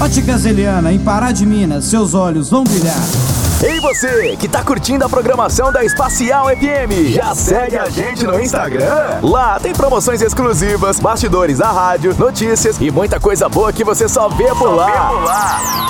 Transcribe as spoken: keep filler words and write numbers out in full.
Óticas Eliana, em Pará de Minas, seus olhos vão brilhar. Ei você, que tá curtindo a programação da Espacial F M, já segue a gente no Instagram? Lá tem promoções exclusivas, bastidores da rádio, notícias e muita coisa boa que você só vê por lá.